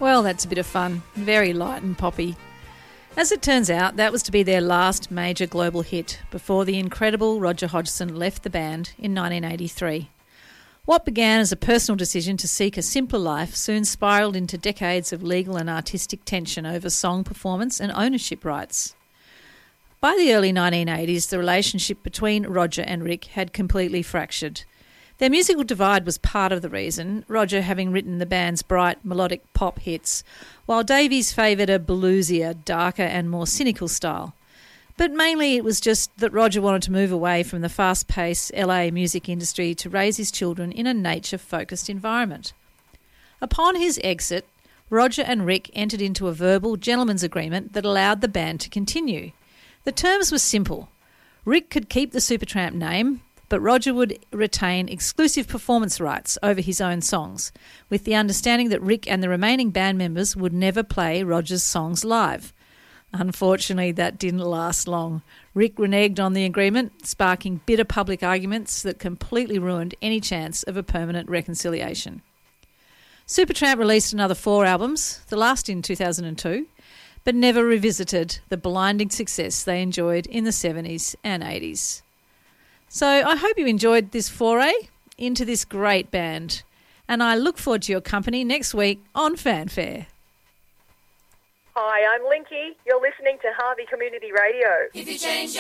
Well, that's a bit of fun. Very light and poppy. As it turns out, that was to be their last major global hit before the incredible Roger Hodgson left the band in 1983. What began as a personal decision to seek a simpler life soon spiralled into decades of legal and artistic tension over song performance and ownership rights. By the early 1980s, the relationship between Roger and Rick had completely fractured. Their musical divide was part of the reason, Roger having written the band's bright, melodic pop hits, while Davies favoured a bluesier, darker and more cynical style. But mainly it was just that Roger wanted to move away from the fast-paced LA music industry to raise his children in a nature-focused environment. Upon his exit, Roger and Rick entered into a verbal gentleman's agreement that allowed the band to continue. The terms were simple. Rick could keep the Supertramp name, but Roger would retain exclusive performance rights over his own songs, with the understanding that Rick and the remaining band members would never play Roger's songs live. Unfortunately, that didn't last long. Rick reneged on the agreement, sparking bitter public arguments that completely ruined any chance of a permanent reconciliation. Supertramp released another 4 albums, the last in 2002, but never revisited the blinding success they enjoyed in the 70s and 80s. So I hope you enjoyed this foray into this great band, and I look forward to your company next week on Fanfare. Hi, I'm Linky. You're listening to Harvey Community Radio. If you change